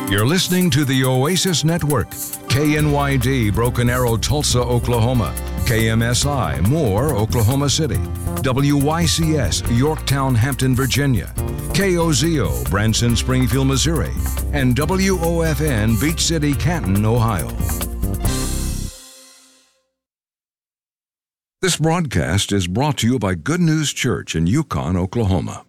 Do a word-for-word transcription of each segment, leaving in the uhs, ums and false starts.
You're listening to the Oasis Network, K N Y D, Broken Arrow, Tulsa, Oklahoma, K M S I, Moore, Oklahoma City, W Y C S, Yorktown, Hampton, Virginia, K O Z O, Branson, Springfield, Missouri, and W O F N, Beach City, Canton, Ohio. This broadcast is brought to you by Good News Church in Yukon, Oklahoma.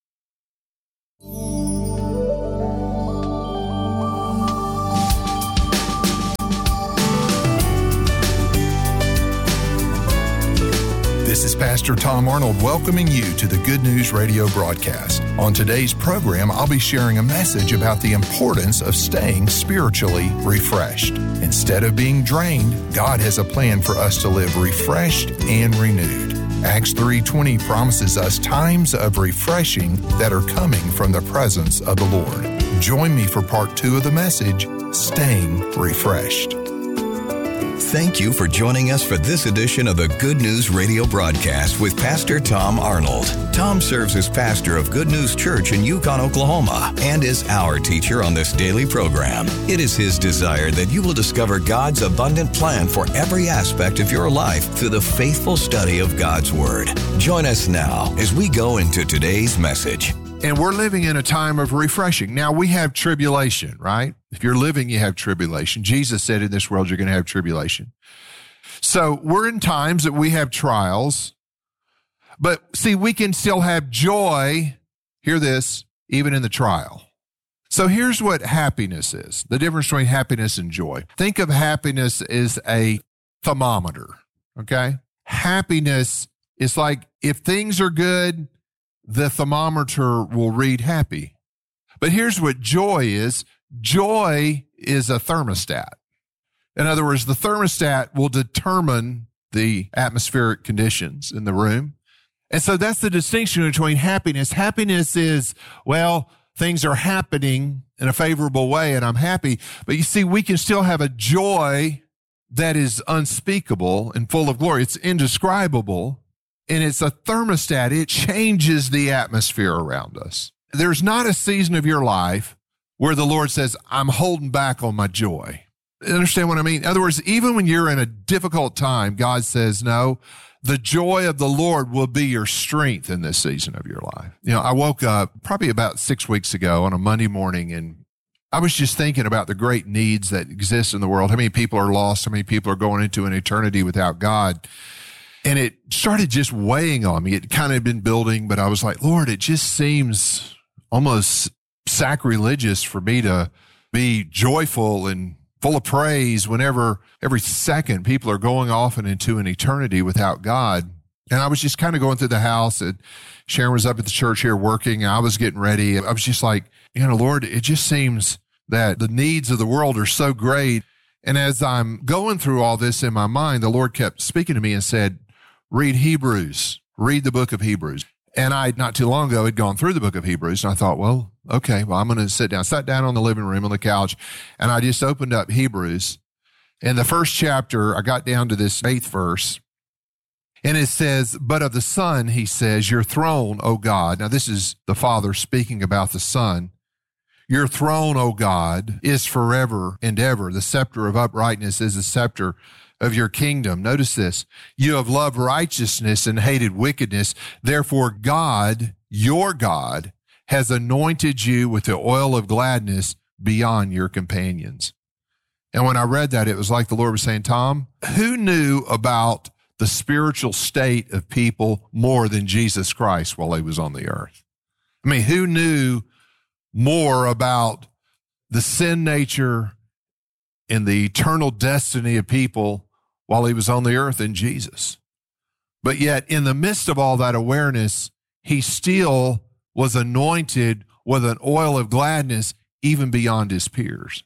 This is Pastor Tom Arnold welcoming you to the Good News Radio broadcast. On today's program, I'll be sharing a message about the importance of staying spiritually refreshed. Instead of being drained, God has a plan for us to live refreshed and renewed. Acts three twenty promises us times of refreshing that are coming from the presence of the Lord. Join me for part two of the message, Staying Refreshed. Thank you for joining us for this edition of the Good News Radio broadcast with Pastor Tom Arnold. Tom serves as pastor of Good News Church in Yukon, Oklahoma, and is our teacher on this daily program. It is his desire that you will discover God's abundant plan for every aspect of your life through the faithful study of God's Word. Join us now as we go into today's message. And we're living in a time of refreshing. Now, we have tribulation, right? If you're living, you have tribulation. Jesus said in this world, you're going to have tribulation. So we're in times that we have trials. But see, we can still have joy, hear this, even in the trial. So here's what happiness is, the difference between happiness and joy. Think of happiness as a thermometer, okay? Happiness is like if things are good, the thermometer will read happy. But here's what joy is. Joy is a thermostat. In other words, the thermostat will determine the atmospheric conditions in the room. And so that's the distinction between happiness. Happiness is, well, things are happening in a favorable way and I'm happy. But you see, we can still have a joy that is unspeakable and full of glory. It's indescribable. And it's a thermostat. It changes the atmosphere around us. There's not a season of your life where the Lord says, I'm holding back on my joy. Understand what I mean? In other words, even when you're in a difficult time, God says, no, the joy of the Lord will be your strength in this season of your life. You know, I woke up probably about six weeks ago on a Monday morning, and I was just thinking about the great needs that exist in the world. How many people are lost? How many people are going into an eternity without God? And it started just weighing on me. It kind of been building, but I was like, Lord, it just seems almost sacrilegious for me to be joyful and full of praise whenever every second people are going off and into an eternity without God. And I was just kind of going through the house, and Sharon was up at the church here working, and I was getting ready. I was just like, you know, Lord, it just seems that the needs of the world are so great. And as I'm going through all this in my mind, the Lord kept speaking to me and said, read Hebrews, read the book of Hebrews. And I, not too long ago, had gone through the book of Hebrews, and I thought, well, okay, well, I'm going to sit down. I sat down on the living room on the couch, and I just opened up Hebrews. And the first chapter, I got down to this eighth verse, and it says, but of the Son, he says, your throne, O God. Now, this is the Father speaking about the Son. Your throne, O God, is forever and ever. The scepter of uprightness is the scepter of your kingdom. Notice this. You have loved righteousness and hated wickedness. Therefore, God, your God, has anointed you with the oil of gladness beyond your companions. And when I read that, it was like the Lord was saying, Tom, who knew about the spiritual state of people more than Jesus Christ while he was on the earth? I mean, who knew more about the sin nature and the eternal destiny of people while he was on the earth than Jesus? But yet, in the midst of all that awareness, he still was anointed with an oil of gladness even beyond his peers.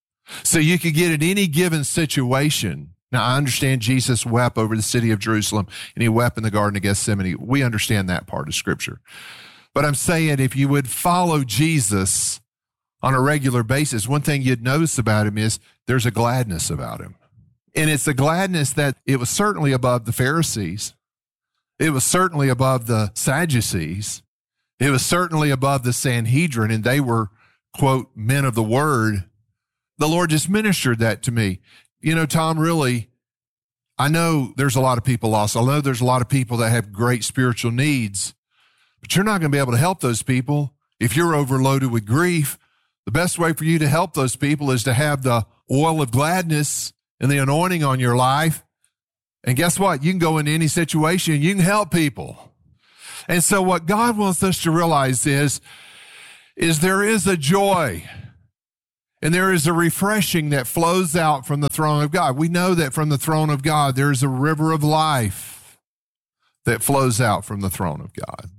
So you could get in any given situation. Now, I understand Jesus wept over the city of Jerusalem, and he wept in the Garden of Gethsemane. We understand that part of Scripture. But I'm saying if you would follow Jesus on a regular basis, one thing you'd notice about him is there's a gladness about him. And it's a gladness that it was certainly above the Pharisees. It was certainly above the Sadducees. It was certainly above the Sanhedrin, and they were, quote, men of the word, the Lord just ministered that to me. You know, Tom, really, I know there's a lot of people lost. I know there's a lot of people that have great spiritual needs, but you're not going to be able to help those people if you're overloaded with grief. The best way for you to help those people is to have the oil of gladness and the anointing on your life. And guess what? You can go into any situation and you can help people. And so what God wants us to realize is, is there is a joy and there is a refreshing that flows out from the throne of God. We know that from the throne of God, there is a river of life that flows out from the throne of God.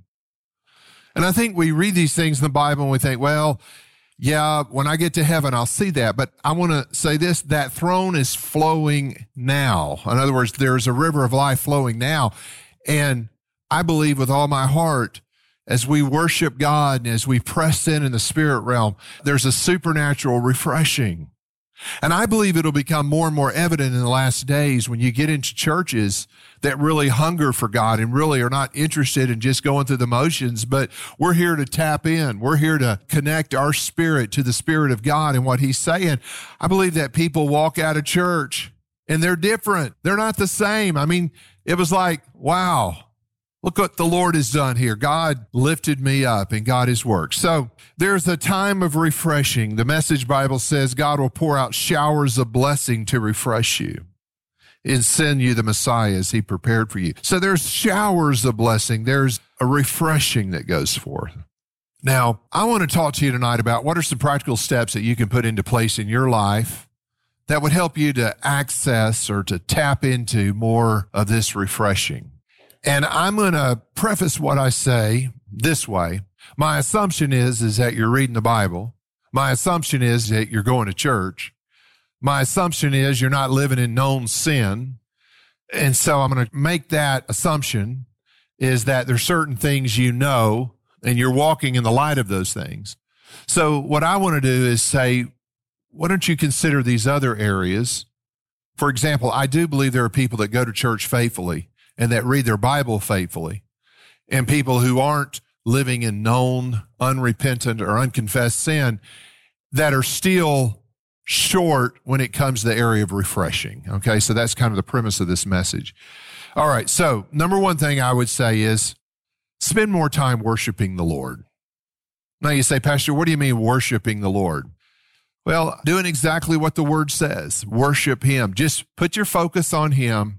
And I think we read these things in the Bible and we think, well, yeah, when I get to heaven, I'll see that. But I want to say this, that throne is flowing now. In other words, there's a river of life flowing now. And I believe with all my heart, as we worship God and as we press in in the spirit realm, there's a supernatural refreshing. And I believe it'll become more and more evident in the last days when you get into churches that really hunger for God and really are not interested in just going through the motions, but we're here to tap in. We're here to connect our spirit to the Spirit of God and what He's saying. I believe that people walk out of church and they're different. They're not the same. I mean, it was like, wow. Look what the Lord has done here. God lifted me up and God has worked. So there's a time of refreshing. The Message Bible says God will pour out showers of blessing to refresh you and send you the Messiah as He prepared for you. So there's showers of blessing. There's a refreshing that goes forth. Now, I want to talk to you tonight about what are some practical steps that you can put into place in your life that would help you to access or to tap into more of this refreshing. And I'm going to preface what I say this way. My assumption is, is that you're reading the Bible. My assumption is that you're going to church. My assumption is you're not living in known sin. And so I'm going to make that assumption is that there's certain things you know, and you're walking in the light of those things. So what I want to do is say, why don't you consider these other areas? For example, I do believe there are people that go to church faithfully and that read their Bible faithfully, and people who aren't living in known, unrepentant, or unconfessed sin that are still short when it comes to the area of refreshing. Okay, so that's kind of the premise of this message. All right, so number one thing I would say is spend more time worshiping the Lord. Now you say, Pastor, what do you mean worshiping the Lord? Well, doing exactly what the Word says. Worship Him. Just put your focus on Him.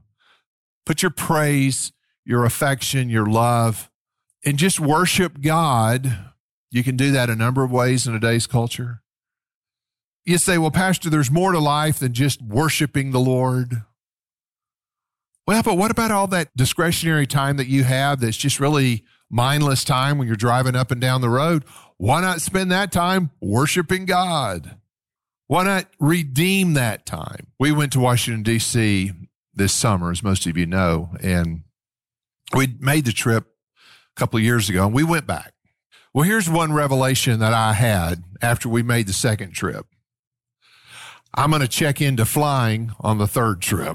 Put your praise, your affection, your love, and just worship God. You can do that a number of ways in today's culture. You say, well, Pastor, there's more to life than just worshiping the Lord. Well, but what about all that discretionary time that you have that's just really mindless time when you're driving up and down the road? Why not spend that time worshiping God? Why not redeem that time? We went to Washington, D C this summer, as most of you know, and we made the trip a couple of years ago, and we went back. Well, here's one revelation that I had after we made the second trip. I'm going to check into flying on the third trip.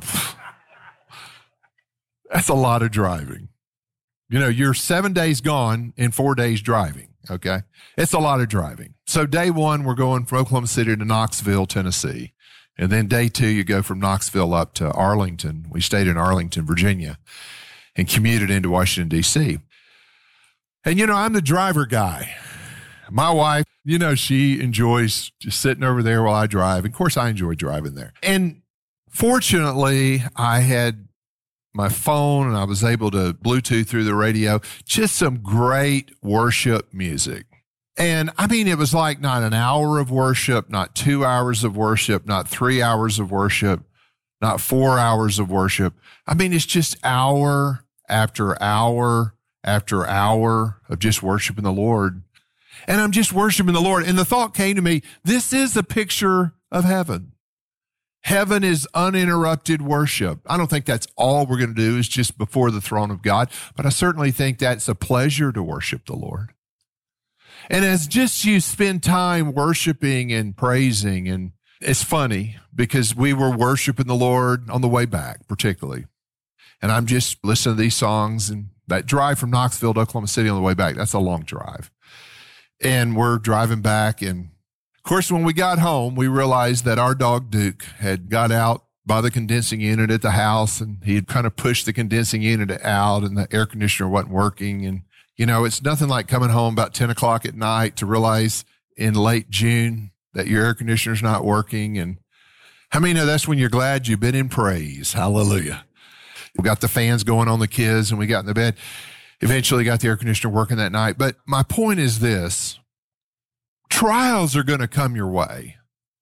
That's a lot of driving. You know, you're seven days gone and four days driving, okay? It's a lot of driving. So day one, we're going from Oklahoma City to Knoxville, Tennessee. And then day two, you go from Knoxville up to Arlington. We stayed in Arlington, Virginia, and commuted into Washington, D C. And, you know, I'm the driver guy. My wife, you know, she enjoys just sitting over there while I drive. Of course, I enjoy driving there. And fortunately, I had my phone and I was able to Bluetooth through the radio, just some great worship music. And I mean, it was like not an hour of worship, not two hours of worship, not three hours of worship, not four hours of worship. I mean, it's just hour after hour after hour of just worshiping the Lord. And I'm just worshiping the Lord. And the thought came to me, this is a picture of heaven. Heaven is uninterrupted worship. I don't think that's all we're going to do is just before the throne of God, but I certainly think that's a pleasure to worship the Lord. And as just you spend time worshiping and praising, and it's funny because we were worshiping the Lord on the way back, particularly. And I'm just listening to these songs, and that drive from Knoxville to Oklahoma City on the way back, that's a long drive. And we're driving back, and of course, when we got home, we realized that our dog Duke had got out by the condensing unit at the house, and he had kind of pushed the condensing unit out, and the air conditioner wasn't working. And, you know, it's nothing like coming home about ten o'clock at night to realize in late June that your air conditioner's not working. And how many know that's when you're glad you've been in praise? Hallelujah. We got the fans going on the kids, and we got in the bed. Eventually got the air conditioner working that night. But my point is this: trials are going to come your way,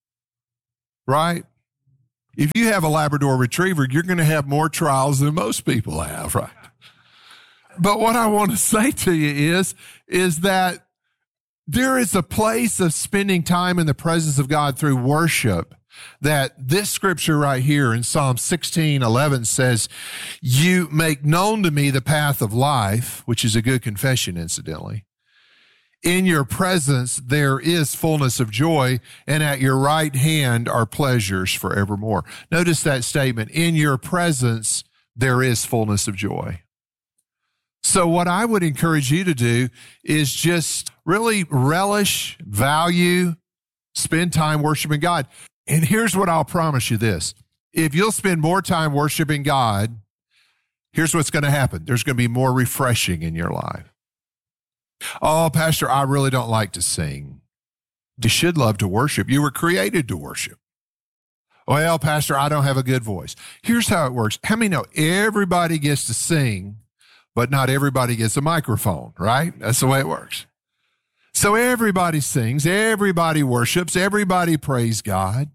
right? If you have a Labrador Retriever, you're going to have more trials than most people have, right? But what I want to say to you is, is that there is a place of spending time in the presence of God through worship that this scripture right here in Psalm sixteen eleven says, you make known to me the path of life, which is a good confession, incidentally. In your presence, there is fullness of joy, and at your right hand are pleasures forevermore. Notice that statement. In your presence, there is fullness of joy. So what I would encourage you to do is just really relish, value, spend time worshiping God. And here's what I'll promise you this. If you'll spend more time worshiping God, here's what's going to happen. There's going to be more refreshing in your life. Oh, Pastor, I really don't like to sing. You should love to worship. You were created to worship. Well, Pastor, I don't have a good voice. Here's how it works. How many know everybody gets to sing, but not everybody gets a microphone, right? That's the way it works. So everybody sings, everybody worships, everybody praise God.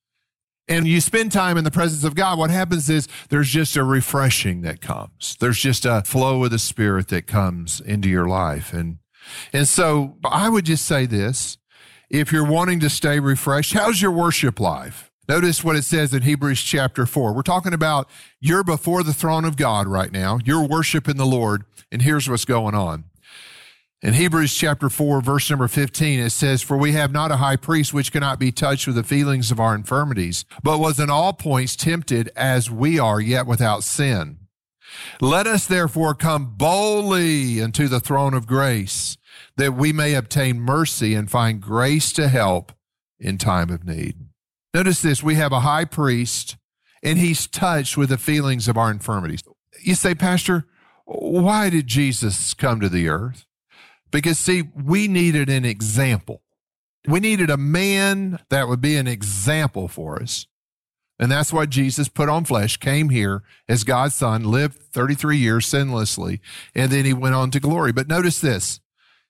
And you spend time in the presence of God, what happens is there's just a refreshing that comes. There's just a flow of the Spirit that comes into your life. And, and so I would just say this, if you're wanting to stay refreshed, how's your worship life? Notice what it says in Hebrews chapter four. We're talking about you're before the throne of God right now. You're worshiping the Lord, and here's what's going on. In Hebrews chapter four, verse number fifteen, it says, for we have not a high priest which cannot be touched with the feelings of our infirmities, but was in all points tempted as we are, yet without sin. Let us therefore come boldly into the throne of grace, that we may obtain mercy and find grace to help in time of need. Notice this, we have a high priest, and he's touched with the feelings of our infirmities. You say, Pastor, why did Jesus come to the earth? Because, see, we needed an example. We needed a man that would be an example for us. And that's why Jesus put on flesh, came here as God's son, lived thirty-three years sinlessly, and then he went on to glory. But notice this,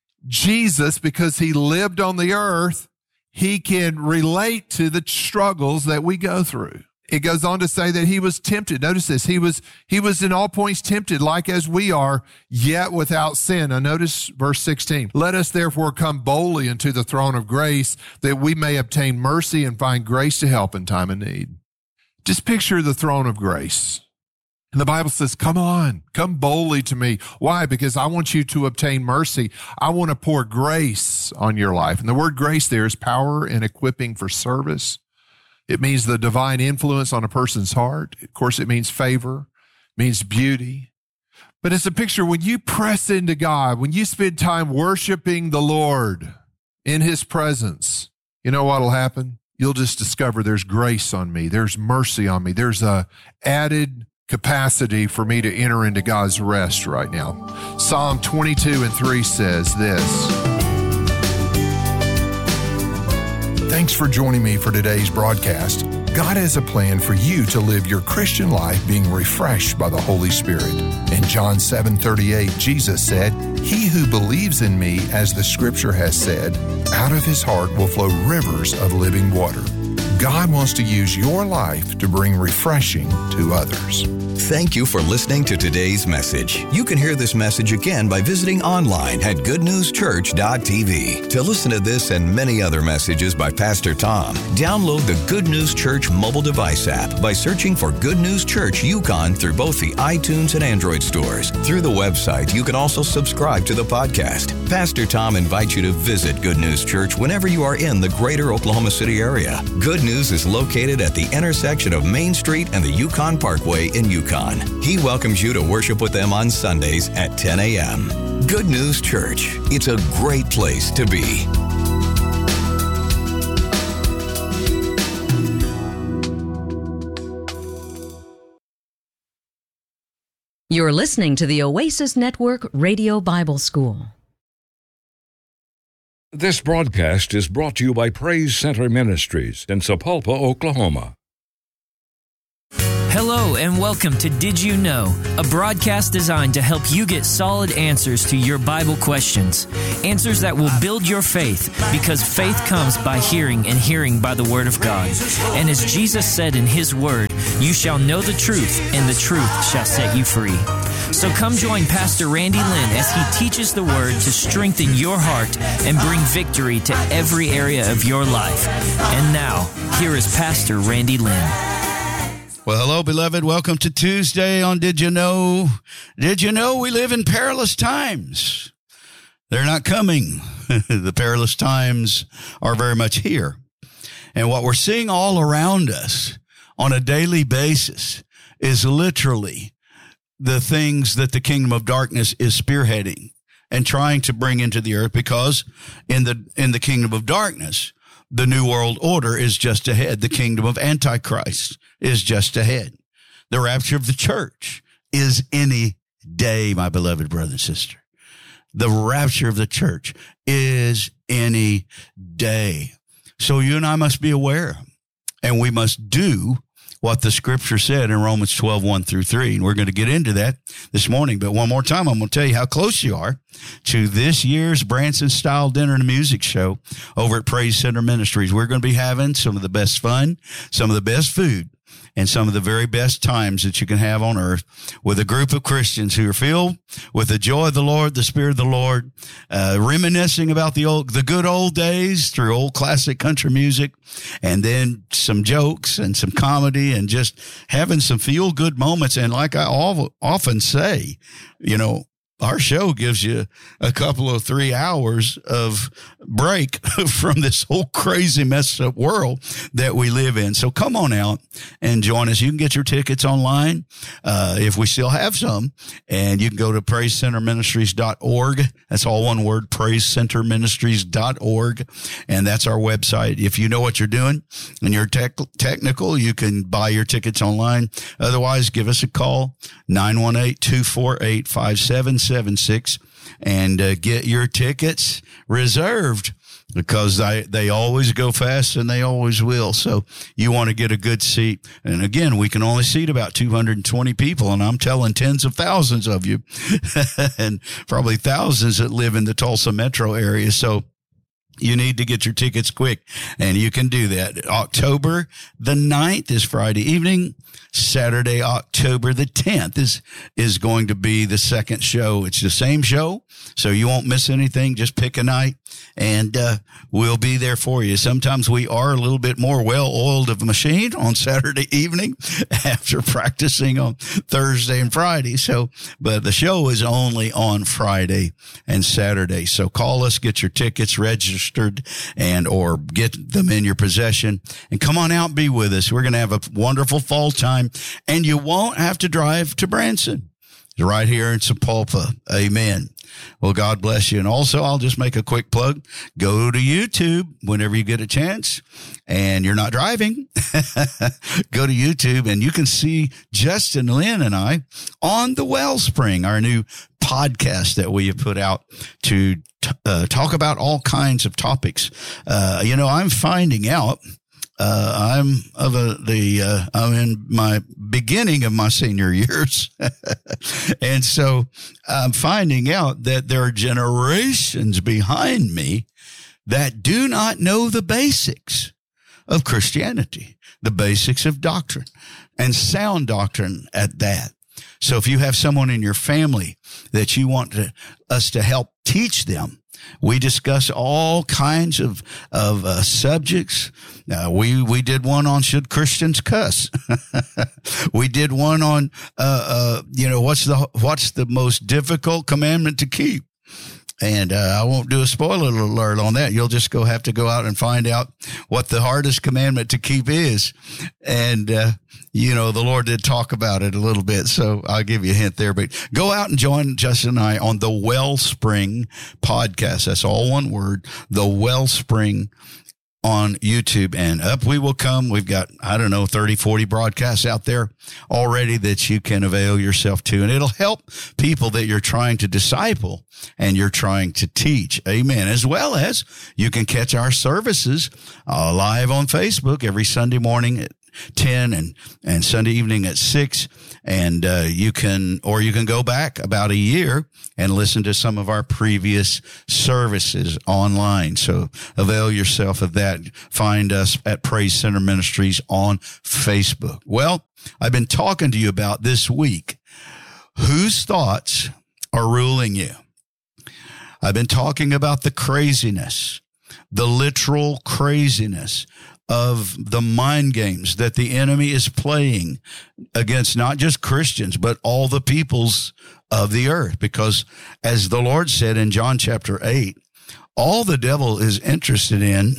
Jesus, because he lived on the earth, he can relate to the struggles that we go through. It goes on to say that he was tempted. Notice this. He was, he was in all points tempted, like as we are, yet without sin. Now notice verse sixteen. Let us therefore come boldly into the throne of grace, that we may obtain mercy and find grace to help in time of need. Just picture the throne of grace. And the Bible says, come on, come boldly to me. Why? Because I want you to obtain mercy. I want to pour grace on your life. And the word grace there is power and equipping for service. It means the divine influence on a person's heart. Of course, it means favor, it means beauty. But it's a picture when you press into God, when you spend time worshiping the Lord in his presence, you know what will happen? You'll just discover there's grace on me. There's mercy on me. There's a added capacity for me to enter into God's rest right now. Psalm twenty-two and three says this. Thanks for joining me for today's broadcast. God has a plan for you to live your Christian life being refreshed by the Holy Spirit. In John seven thirty-eight, Jesus said, he who believes in me, as the scripture has said, out of his heart will flow rivers of living water. God wants to use your life to bring refreshing to others. Thank you for listening to today's message. You can hear this message again by visiting online at good news church dot t v. To listen to this and many other messages by Pastor Tom, download the Good News Church mobile device app by searching for Good News Church Yukon through both the iTunes and Android stores. Through the website, you can also subscribe to the podcast. Pastor Tom invites you to visit Good News Church whenever you are in the greater Oklahoma City area. Good News is located at the intersection of Main Street and the Yukon Parkway in Yukon. He welcomes you to worship with them on Sundays at ten a.m. Good News Church. It's a great place to be. You're listening to the Oasis Network Radio Bible School. This broadcast is brought to you by Praise Center Ministries in Sapulpa, Oklahoma. Hello and welcome to Did You Know, a broadcast designed to help you get solid answers to your Bible questions. Answers that will build your faith, because faith comes by hearing and hearing by the Word of God. And as Jesus said in His Word, you shall know the truth, and the truth shall set you free. So come join Pastor Randy Lynn as he teaches the Word to strengthen your heart and bring victory to every area of your life. And now, here is Pastor Randy Lynn. Well, hello, beloved. Welcome to Tuesday on Did You Know? Did you know we live in perilous times? They're not coming. The perilous times are very much here. And what we're seeing all around us on a daily basis is literally the things that the kingdom of darkness is spearheading and trying to bring into the earth, because in the in the kingdom of darkness, the New World Order is just ahead. The kingdom of Antichrist is just ahead. The rapture of the church is any day, my beloved brother and sister. The rapture of the church is any day. So you and I must be aware, and we must do what the scripture said in Romans twelve, one through three. And we're going to get into that this morning. But one more time, I'm going to tell you how close you are to this year's Branson Style Dinner and Music Show over at Praise Center Ministries. We're going to be having some of the best fun, some of the best food, and some of the very best times that you can have on earth with a group of Christians who are filled with the joy of the Lord, the Spirit of the Lord, uh, reminiscing about the old, the good old days through old classic country music, and then some jokes and some comedy and just having some feel good moments. And like I often say, you know, our show gives you a couple of three hours of break from this whole crazy messed up world that we live in. So come on out and join us. You can get your tickets online, uh, if we still have some, and you can go to praise center ministries dot org. That's all one word, praise center ministries dot org. And that's our website. If you know what you're doing and you're tech, technical, you can buy your tickets online. Otherwise, give us a call, nine one eight, two four eight, five seven seven six, and uh, get your tickets reserved, because they, they always go fast and they always will. So you want to get a good seat. And again, we can only seat about two hundred twenty people, and I'm telling tens of thousands of you and probably thousands that live in the Tulsa metro area. So you need to get your tickets quick, and you can do that. October the ninth is Friday evening. Saturday, October the tenth is, is going to be the second show. It's the same show, so you won't miss anything. Just pick a night, and uh, we'll be there for you. Sometimes we are a little bit more well-oiled of a machine on Saturday evening after practicing on Thursday and Friday. So, but the show is only on Friday and Saturday. So call us, get your tickets registered, and or get them in your possession, and come on out and be with us. We're going to have a wonderful fall time, and you won't have to drive to Branson. It's right here in Sapulpa. Amen. Well, God bless you. And also, I'll just make a quick plug. Go to YouTube whenever you get a chance and you're not driving. Go to YouTube and you can see Justin, Lynn, and I on The Wellspring, our new podcast that we have put out to uh, talk about all kinds of topics. Uh, you know, I'm finding out Uh, I'm of a, the, uh, I'm in my beginning of my senior years. And so I'm finding out that there are generations behind me that do not know the basics of Christianity, the basics of doctrine, and sound doctrine at that. So if you have someone in your family that you want to, us to help teach them, we discuss all kinds of of uh, subjects. Uh, we we did one on should Christians cuss. We did one on uh, uh, you know what's the what's the most difficult commandment to keep. And uh, I won't do a spoiler alert on that. You'll just go have to go out and find out what the hardest commandment to keep is. And, uh, you know, the Lord did talk about it a little bit, so I'll give you a hint there. But go out and join Justin and I on the Wellspring podcast. That's all one word, the Wellspring on YouTube and up we will come. We've got, I don't know, thirty, forty broadcasts out there already that you can avail yourself to. And it'll help people that you're trying to disciple and you're trying to teach. Amen. As well as you can catch our services uh, live on Facebook every Sunday morning at ten and, and Sunday evening at six. And uh, you can, or you can go back about a year and listen to some of our previous services online. So avail yourself of that. Find us at Praise Center Ministries on Facebook. Well, I've been talking to you about this week, whose thoughts are ruling you? I've been talking about the craziness, the literal craziness of the mind games that the enemy is playing against not just Christians, but all the peoples of the earth. Because as the Lord said in John chapter eight, all the devil is interested in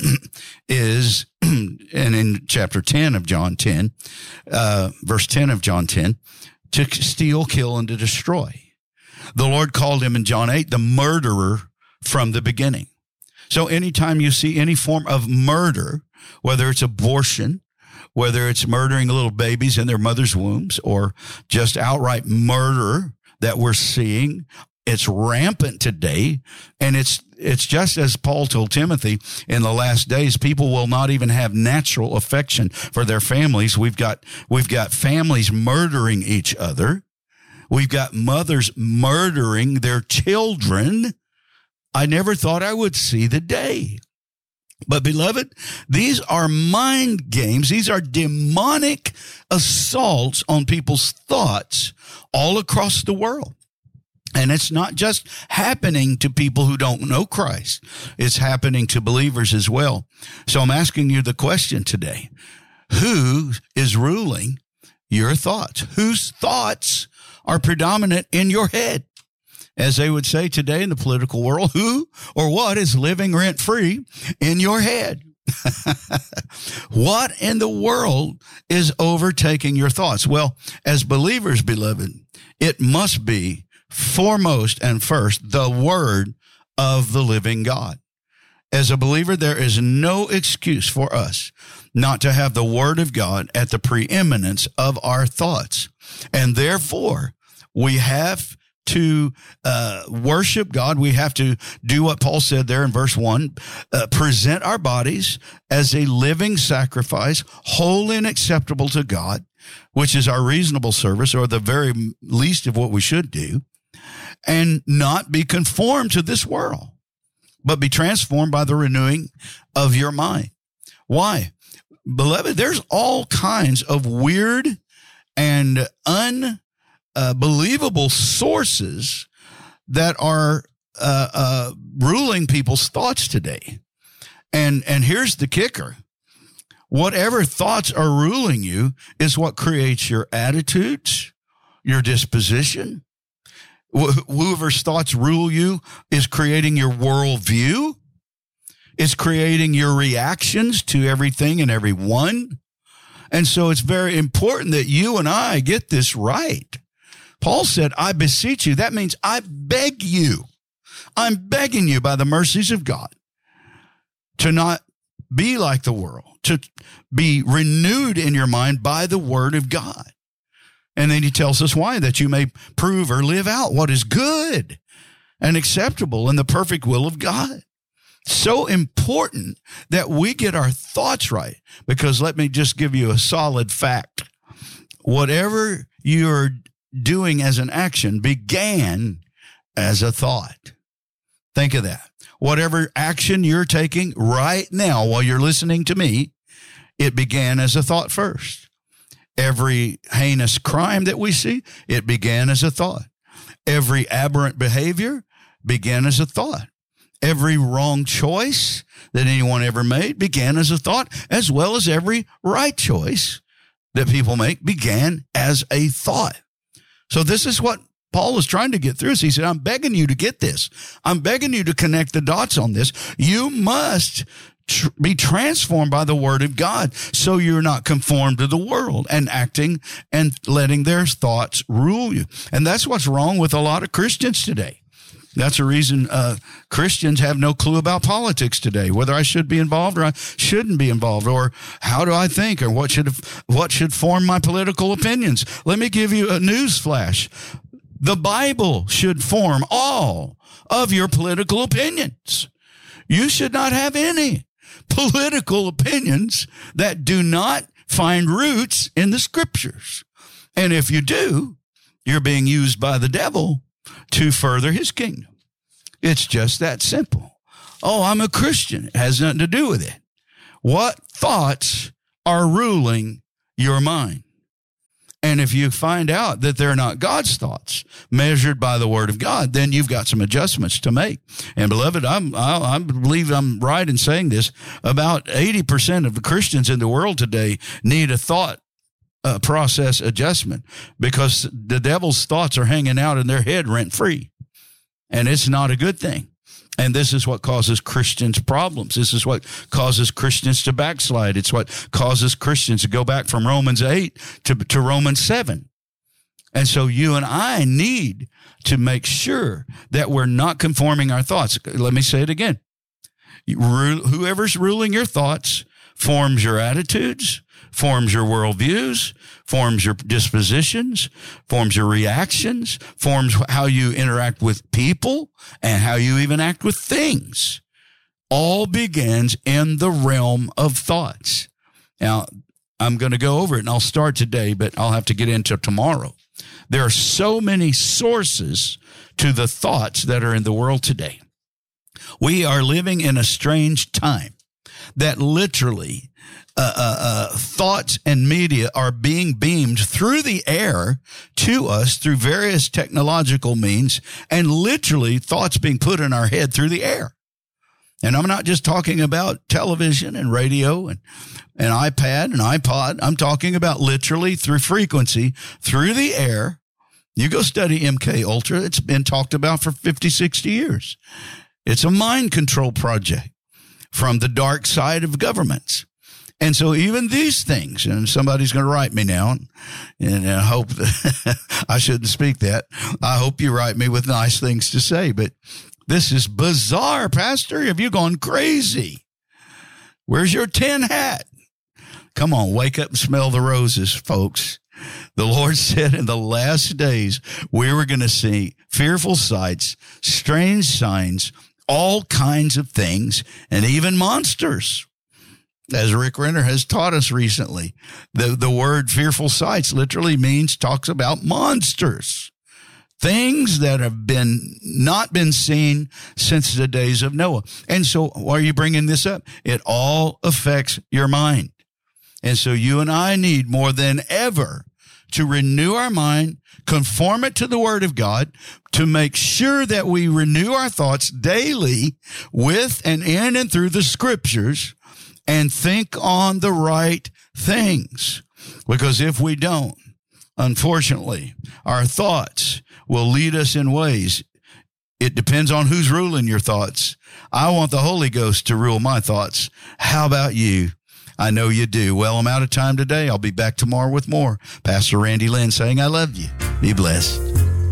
is, and in chapter ten of John ten, uh, verse ten of John ten, to steal, kill, and to destroy. The Lord called him in John eight the murderer from the beginning. So anytime you see any form of murder, whether it's abortion, whether it's murdering little babies in their mother's wombs, or just outright murder that we're seeing, it's rampant today. And it's it's just as Paul told Timothy, in the last days, people will not even have natural affection for their families. We've got we've got families murdering each other. We've got mothers murdering their children. I never thought I would see the day. But beloved, these are mind games. These are demonic assaults on people's thoughts all across the world. And it's not just happening to people who don't know Christ. It's happening to believers as well. So I'm asking you the question today. Who is ruling your thoughts? Whose thoughts are predominant in your head? As they would say today in the political world, who or what is living rent-free in your head? What in the world is overtaking your thoughts? Well, as believers, beloved, it must be foremost and first the word of the living God. As a believer, there is no excuse for us not to have the word of God at the preeminence of our thoughts. And therefore, we have to uh, worship God. We have to do what Paul said there in verse one, uh, present our bodies as a living sacrifice, holy and acceptable to God, which is our reasonable service, or the very least of what we should do, and not be conformed to this world, but be transformed by the renewing of your mind. Why? Beloved, there's all kinds of weird and un Uh, believable sources that are uh, uh, ruling people's thoughts today. And and here's the kicker. Whatever thoughts are ruling you is what creates your attitudes, your disposition. Wh- whoever's thoughts rule you is creating your worldview. It's creating your reactions to everything and everyone. And so it's very important that you and I get this right. Paul said, I beseech you. That means I beg you. I'm begging you by the mercies of God to not be like the world, to be renewed in your mind by the word of God. And then he tells us why, that you may prove or live out what is good and acceptable in the perfect will of God. So important that we get our thoughts right, because let me just give you a solid fact. Whatever you're doing as an action began as a thought. Think of that. Whatever action you're taking right now while you're listening to me, it began as a thought first. Every heinous crime that we see, it began as a thought. Every aberrant behavior began as a thought. Every wrong choice that anyone ever made began as a thought, as well as every right choice that people make began as a thought. So this is what Paul was trying to get through. So he said, I'm begging you to get this. I'm begging you to connect the dots on this. You must tr- be transformed by the word of God, so you're not conformed to the world and acting and letting their thoughts rule you. And that's what's wrong with a lot of Christians today. That's the reason uh, Christians have no clue about politics today, whether I should be involved or I shouldn't be involved, or how do I think, or what should what should form my political opinions. Let me give you a news flash. The Bible should form all of your political opinions. You should not have any political opinions that do not find roots in the Scriptures. And if you do, you're being used by the devil to further his kingdom. It's just that simple. Oh, I'm a Christian. It has nothing to do with it. What thoughts are ruling your mind? And if you find out that they're not God's thoughts measured by the Word of God, then you've got some adjustments to make. And beloved, I'm, I, I believe I'm right in saying this. About eighty percent of the Christians in the world today need a thought uh, process adjustment, because the devil's thoughts are hanging out in their head rent-free. And it's not a good thing. And this is what causes Christians problems. This is what causes Christians to backslide. It's what causes Christians to go back from Romans eight to, to Romans seven. And so you and I need to make sure that we're not conforming our thoughts. Let me say it again. Whoever's ruling your thoughts forms your attitudes, forms your worldviews, forms your dispositions, forms your reactions, forms how you interact with people, and how you even act with things. All begins in the realm of thoughts. Now, I'm going to go over it, and I'll start today, but I'll have to get into tomorrow. There are so many sources to the thoughts that are in the world today. We are living in a strange time that literally uh, uh, uh, thoughts and media are being beamed through the air to us through various technological means, and literally thoughts being put in our head through the air. And I'm not just talking about television and radio and an iPad and iPod. I'm talking about literally through frequency, through the air. You go study M K Ultra. It's been talked about for fifty, sixty years. It's a mind control project from the dark side of governments. And so even these things, and somebody's going to write me now, and I hope that I shouldn't speak that. I hope you write me with nice things to say, but this is bizarre, Pastor. Have you gone crazy? Where's your tin hat? Come on, wake up and smell the roses, folks. The Lord said in the last days, we were going to see fearful sights, strange signs, all kinds of things, and even monsters. As Rick Renner has taught us recently, the, the word fearful sights literally means, talks about monsters. Things that have been not been seen since the days of Noah. And so why are you bringing this up? It all affects your mind. And so you and I need more than ever to renew our mind, conform it to the Word of God, to make sure that we renew our thoughts daily with and in and through the Scriptures, and think on the right things. Because if we don't, unfortunately, our thoughts will lead us in ways. It depends on who's ruling your thoughts. I want the Holy Ghost to rule my thoughts. How about you? I know you do. Well, I'm out of time today. I'll be back tomorrow with more. Pastor Randy Lynn saying I love you. Be blessed.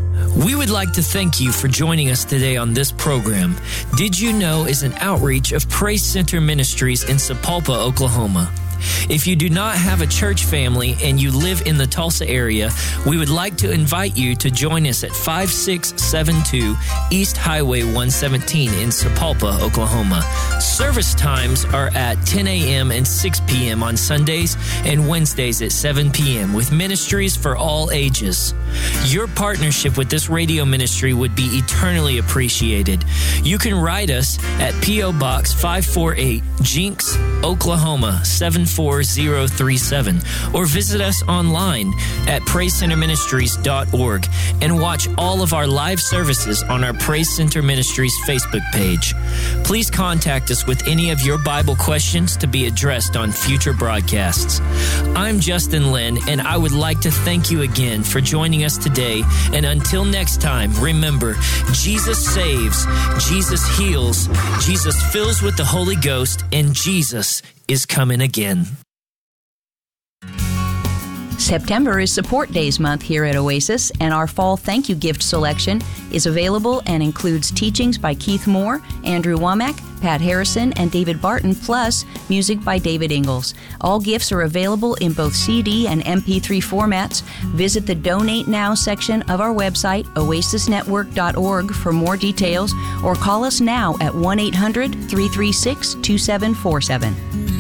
We would like to thank you for joining us today on this program. Did You Know is an outreach of Praise Center Ministries in Sapulpa, Oklahoma. If you do not have a church family and you live in the Tulsa area, we would like to invite you to join us at five six seven two East Highway one seventeen in Sapulpa, Oklahoma. Service times are at ten a.m. and six p.m. on Sundays and Wednesdays at seven p.m. with ministries for all ages. Your partnership with this radio ministry would be eternally appreciated. You can write us at P O. Box five forty-eight, Jinx, Oklahoma seven four zero three seven, or visit us online at praise center ministries dot org and watch all of our live services on our Praise Center Ministries Facebook page. Please contact us with any of your Bible questions to be addressed on future broadcasts. I'm Justin Lynn, and I would like to thank you again for joining us today. And until next time, remember, Jesus saves, Jesus heals, Jesus fills with the Holy Ghost, and Jesus is coming again. September is Support Days month here at Oasis, and our fall thank you gift selection is available and includes teachings by Keith Moore, Andrew Womack, Pat Harrison, and David Barton, plus music by David Ingalls. All gifts are available in both C D and M P three formats. Visit the Donate Now section of our website, oasis network dot org, for more details, or call us now at one eight hundred, three three six, two seven four seven.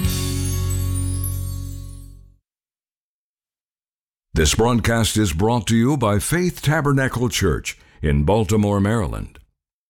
This broadcast is brought to you by Faith Tabernacle Church in Baltimore, Maryland.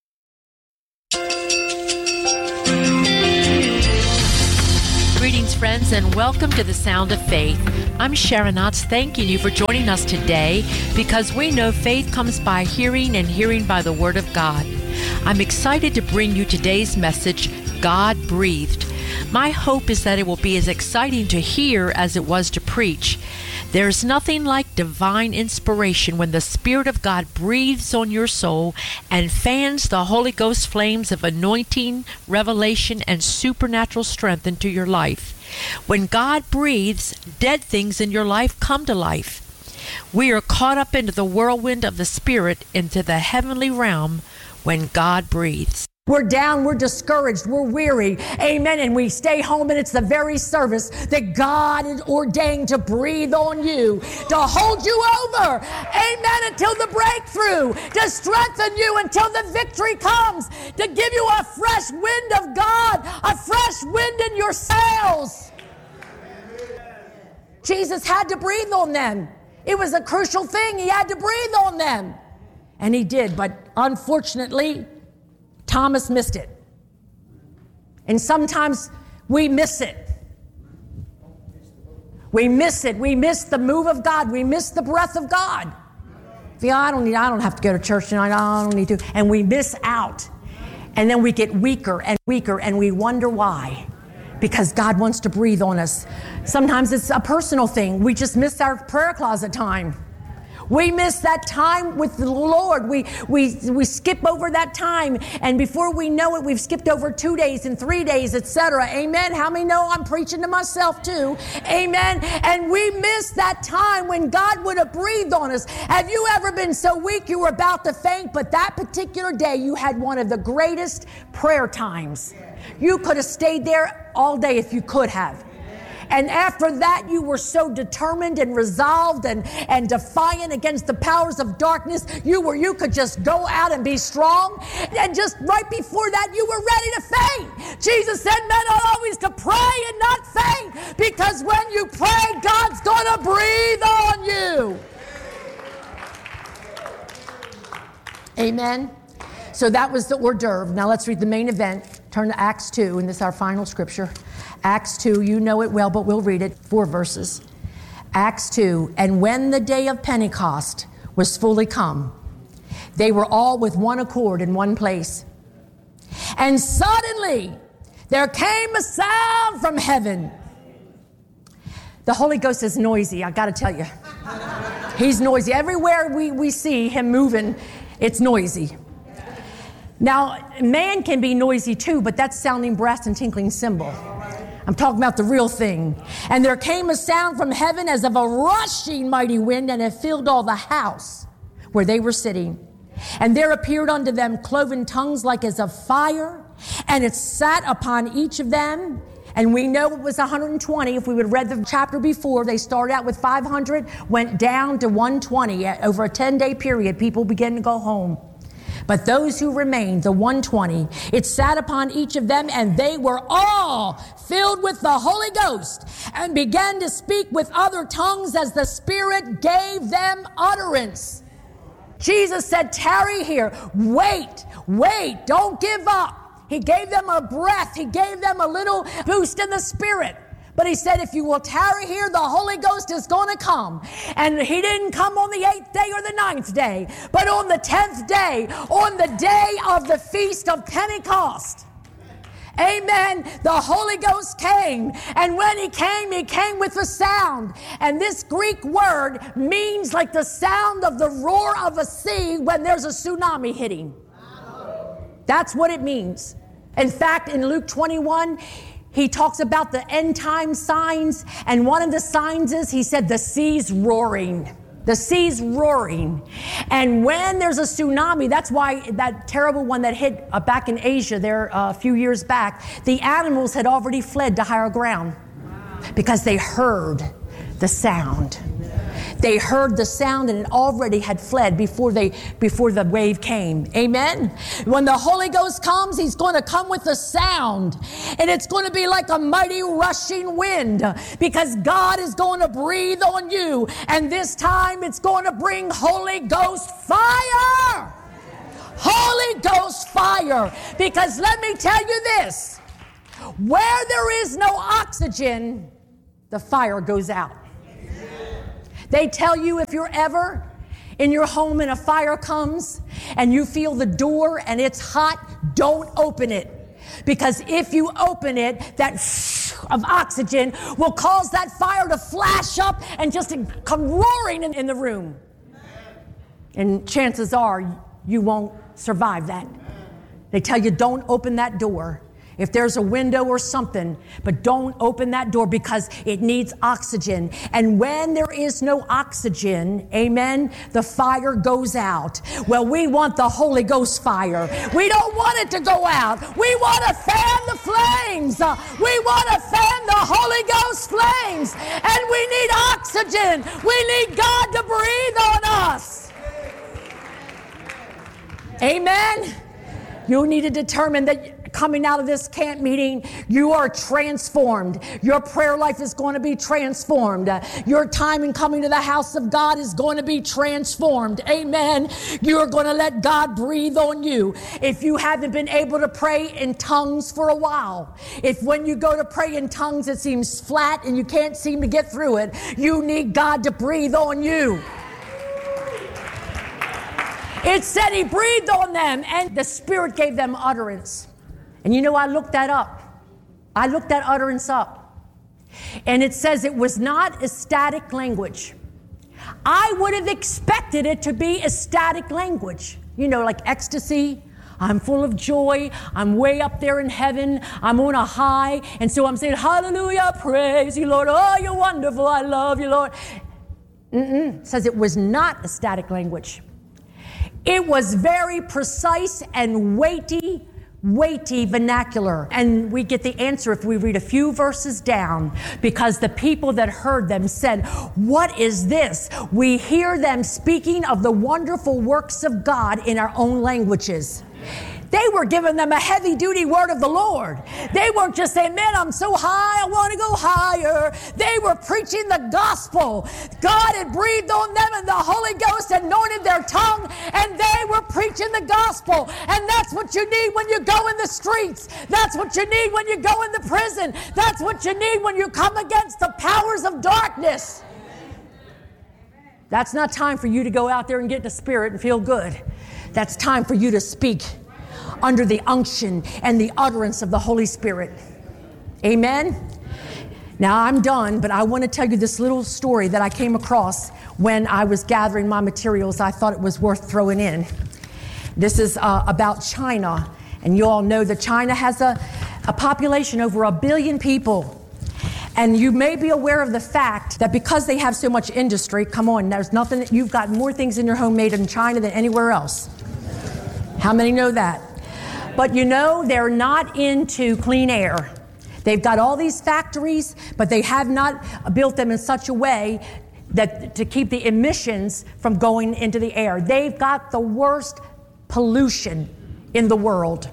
Greetings, friends, and welcome to the Sound of Faith. I'm Sharon Otts, thanking you for joining us today, because we know faith comes by hearing and hearing by the Word of God. I'm excited to bring you today's message, God Breathed. My hope is that it will be as exciting to hear as it was to preach. There's nothing like divine inspiration when the Spirit of God breathes on your soul and fans the Holy Ghost flames of anointing, revelation, and supernatural strength into your life. When God breathes, dead things in your life come to life. We are caught up into the whirlwind of the Spirit, into the heavenly realm, when God breathes. We're down, we're discouraged, we're weary, amen, and we stay home, and it's the very service that God is ordained to breathe on you, to hold you over, amen, until the breakthrough, to strengthen you until the victory comes, to give you a fresh wind of God, a fresh wind in your sails. Jesus had to breathe on them. It was a crucial thing. He had to breathe on them. And he did, but unfortunately, Thomas missed it. And sometimes we miss it. We miss it. We miss the move of God. We miss the breath of God. Yeah, I don't need, I don't have to go to church tonight. I don't need to. And we miss out. And then we get weaker and weaker, and we wonder why. Because God wants to breathe on us. Sometimes it's a personal thing. We just miss our prayer closet time. We miss that time with the Lord. We we we skip over that time, and before we know it, we've skipped over two days and three days, et cetera. Amen. How many know I'm preaching to myself too? Amen. And we miss that time when God would have breathed on us. Have you ever been so weak you were about to faint, but that particular day you had one of the greatest prayer times? You could have stayed there all day if you could have. And after that, you were so determined and resolved and, and defiant against the powers of darkness. You were, you could just go out and be strong. And just right before that, you were ready to faint. Jesus said, men ought always to pray and not faint, because when you pray, God's going to breathe on you. Amen. So that was the hors d'oeuvre. Now let's read the main event. Turn to Acts two, and this is our final scripture. Acts two, you know it well, but we'll read it. Four verses. Acts two, and when the day of Pentecost was fully come, they were all with one accord in one place. And suddenly there came a sound from heaven. The Holy Ghost is noisy, I got to tell you. He's noisy. Everywhere we, we see him moving, it's noisy. Now, man can be noisy too, but that's sounding brass and tinkling cymbal. I'm talking about the real thing. And there came a sound from heaven as of a rushing mighty wind, and it filled all the house where they were sitting. And there appeared unto them cloven tongues like as of fire, and it sat upon each of them. And we know it was one hundred twenty. If we would have read the chapter before, they started out with five hundred, went down to one hundred twenty. Over a ten-day period, people began to go home. But those who remained, the one hundred twenty, it sat upon each of them, and they were all filled with the Holy Ghost and began to speak with other tongues as the Spirit gave them utterance. Jesus said, tarry here, wait, wait, don't give up. He gave them a breath. He gave them a little boost in the Spirit. But he said, if you will tarry here, the Holy Ghost is going to come. And he didn't come on the eighth day or the ninth day, but on the tenth day, on the day of the Feast of Pentecost. Amen. The Holy Ghost came. And when he came, he came with a sound. And this Greek word means like the sound of the roar of a sea when there's a tsunami hitting. That's what it means. In fact, in Luke twenty-one, he talks about the end time signs. And one of the signs is, he said, the sea's roaring. The sea's roaring. And when there's a tsunami, that's why that terrible one that hit uh, back in Asia there uh, a few years back, the animals had already fled to higher ground because they heard the sound. They heard the sound and it already had fled before they before the wave came. Amen. When the Holy Ghost comes, he's going to come with a sound, and it's going to be like a mighty rushing wind, because God is going to breathe on you, and this time it's going to bring Holy Ghost fire. Holy Ghost fire. Because let me tell you this, where there is no oxygen, the fire goes out. They tell you if you're ever in your home and a fire comes and you feel the door and it's hot, don't open it. Because if you open it, that of oxygen will cause that fire to flash up and just come roaring in, in the room. And chances are you won't survive that. They tell you don't open that door. If there's a window or something, but don't open that door because it needs oxygen. And when there is no oxygen, amen, the fire goes out. Well, we want the Holy Ghost fire. We don't want it to go out. We want to fan the flames. Uh, we want to fan the Holy Ghost flames. And we need oxygen. We need God to breathe on us. Amen. You need to determine that coming out of this camp meeting, you are transformed. Your prayer life is going to be transformed. Your time in coming to the house of God is going to be transformed. Amen. You're going to let God breathe on you. If you haven't been able to pray in tongues for a while, if when you go to pray in tongues it seems flat and you can't seem to get through it, you need God to breathe on you. It said he breathed on them and the Spirit gave them utterance. And you know, I looked that up. I looked that utterance up. And it says it was not ecstatic language. I would have expected it to be ecstatic language. You know, like ecstasy. I'm full of joy. I'm way up there in heaven. I'm on a high. And so I'm saying, hallelujah, praise you, Lord. Oh, you're wonderful. I love you, Lord. Mm-mm. It says it was not ecstatic language. It was very precise and weighty weighty vernacular. And we get the answer if we read a few verses down, because the people that heard them said, what is this? We hear them speaking of the wonderful works of God in our own languages. They were giving them a heavy-duty word of the Lord. They weren't just saying, man, I'm so high, I want to go higher. They were preaching the gospel. God had breathed on them and the Holy Ghost anointed their tongue, and they were preaching the gospel. And that's what you need when you go in the streets. That's what you need when you go in the prison. That's what you need when you come against the powers of darkness. That's not time for you to go out there and get in the Spirit and feel good. That's time for you to speak under the unction and the utterance of the Holy Spirit. Amen? Now I'm done, but I want to tell you this little story that I came across when I was gathering my materials. I thought it was worth throwing in. This is uh, about China. And you all know that China has a, a population over a billion people. And you may be aware of the fact that because they have so much industry, come on, there's nothing, you've got more things in your home made in China than anywhere else. How many know that? But you know, they're not into clean air. They've got all these factories, but they have not built them in such a way that to keep the emissions from going into the air. They've got the worst pollution in the world.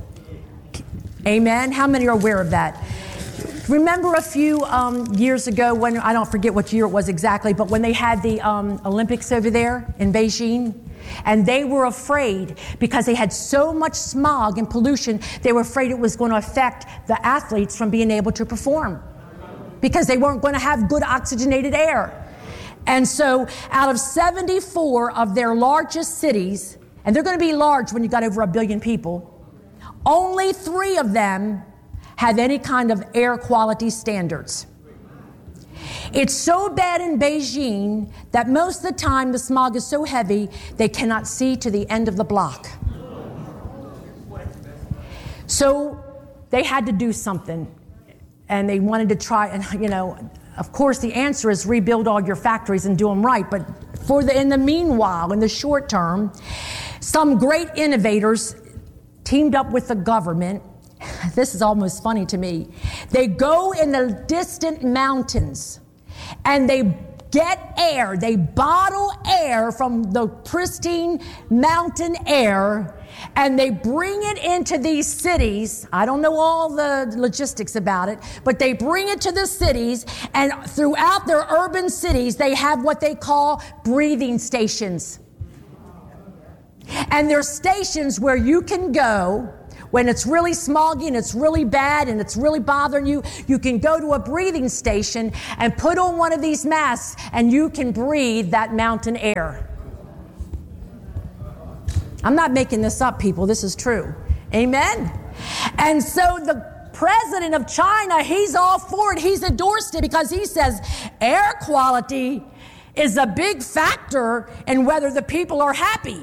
Amen? How many are aware of that? Remember a few um, years ago when, I don't forget what year it was exactly, but when they had the um, Olympics over there in Beijing? And they were afraid because they had so much smog and pollution, they were afraid it was going to affect the athletes from being able to perform because they weren't going to have good oxygenated air. And so out of seventy-four of their largest cities, and they're going to be large when you got over a billion people, only three of them have any kind of air quality standards. It's so bad in Beijing that most of the time the smog is so heavy they cannot see to the end of the block. So they had to do something. and they wanted to try, and you know, of course the answer is rebuild all your factories and do them right. But for the in the meanwhile, in the short term, some great innovators teamed up with the government. This is almost funny to me. They go in the distant mountains and they get air. They bottle air from the pristine mountain air and they bring it into these cities. I don't know all the logistics about it, but they bring it to the cities, and throughout their urban cities, they have what they call breathing stations. And they're stations where you can go when it's really smoggy and it's really bad and it's really bothering you. You can go to a breathing station and put on one of these masks and you can breathe that mountain air. I'm not making this up, people. This is true. Amen? And so the president of China, he's all for it. He's endorsed it because he says air quality is a big factor in whether the people are happy.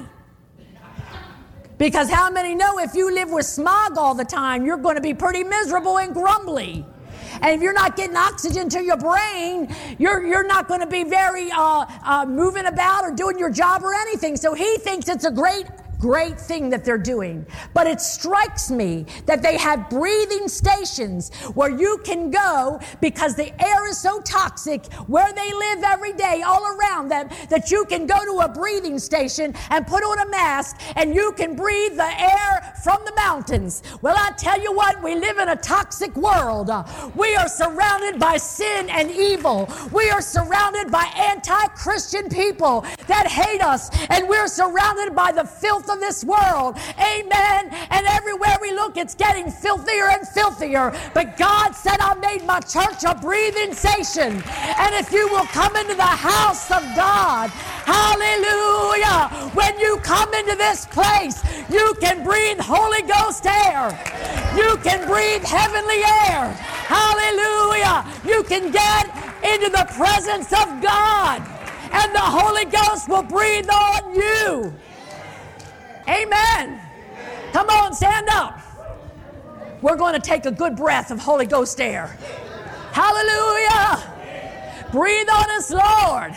Because how many know if you live with smog all the time, you're going to be pretty miserable and grumbly. And if you're not getting oxygen to your brain, you're you're not going to be very uh, uh, moving about or doing your job or anything. So he thinks it's a great great thing that they're doing. But it strikes me that they have breathing stations where you can go because the air is so toxic where they live every day all around them that you can go to a breathing station and put on a mask and you can breathe the air from the mountains. Well, I tell you what, we live in a toxic world. We are surrounded by sin and evil. We are surrounded by anti-Christian people that hate us, and we're surrounded by the filth of this world. Amen. And everywhere we look, it's getting filthier and filthier. But God said, I made my church a breathing station. And if you will come into the house of God, hallelujah, when you come into this place, you can breathe Holy Ghost air. You can breathe heavenly air. Hallelujah. You can get into the presence of God, and the Holy Ghost will breathe on you. Amen. Come on, stand up. We're going to take a good breath of Holy Ghost air. Hallelujah. Breathe on us, Lord.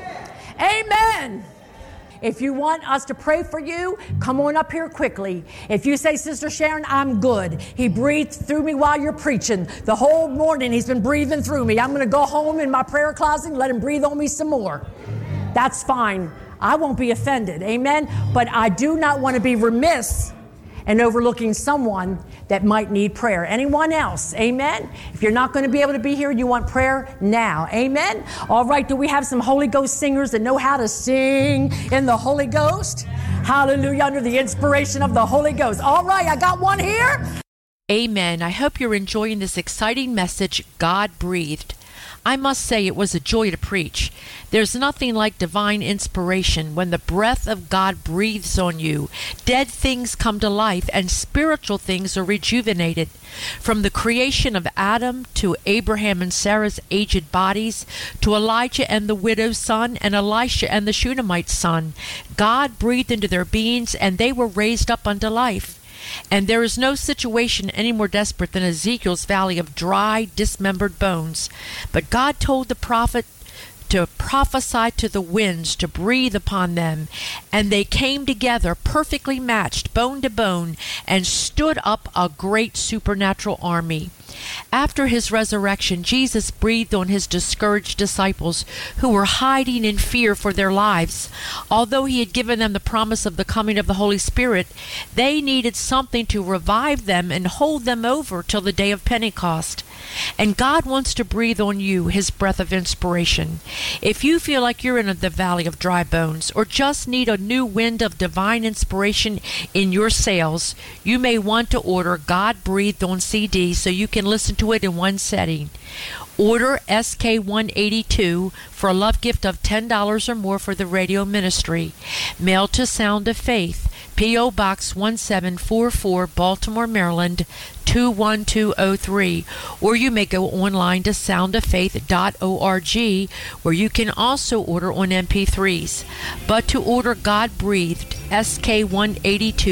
Amen. If you want us to pray for you, come on up here quickly. If you say, Sister Sharon, I'm good. He breathed through me while you're preaching. The whole morning he's been breathing through me. I'm going to go home in my prayer closet and let him breathe on me some more. That's fine. I won't be offended. Amen. But I do not want to be remiss in overlooking someone that might need prayer. Anyone else? Amen. If you're not going to be able to be here, you want prayer now. Amen. All right. Do we have some Holy Ghost singers that know how to sing in the Holy Ghost? Hallelujah. Under the inspiration of the Holy Ghost. All right. I got one here. Amen. I hope you're enjoying this exciting message, God Breathed. I must say it was a joy to preach. There's nothing like divine inspiration when the breath of God breathes on you. Dead things come to life and spiritual things are rejuvenated. From the creation of Adam to Abraham and Sarah's aged bodies, to Elijah and the widow's son and Elisha and the Shunammite's son, God breathed into their beings and they were raised up unto life. And there is no situation any more desperate than Ezekiel's valley of dry, dismembered bones. But God told the prophet to prophesy to the winds, to breathe upon them. And they came together, perfectly matched, bone to bone, and stood up a great supernatural army. After his resurrection, Jesus breathed on his discouraged disciples who were hiding in fear for their lives. Although he had given them the promise of the coming of the Holy Spirit, they needed something to revive them and hold them over till the day of Pentecost. And God wants to breathe on you his breath of inspiration. If you feel like you're in the valley of dry bones or just need a new wind of divine inspiration in your sails, you may want to order God Breathed on C D so you can listen to it in one setting. Order S K one eighty-two for a love gift of ten dollars or more for the radio ministry. Mail to Sound of Faith, P O. Box one seven four four, Baltimore, Maryland, two one two oh three. Or you may go online to sound of faith dot org, where you can also order on M P threes. But to order God Breathed, S K one eighty-two,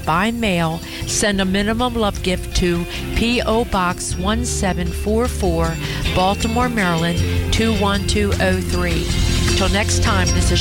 by mail, send a minimum love gift to P O. Box one seven four four, Baltimore, Maryland two one two oh three. Until next time, this is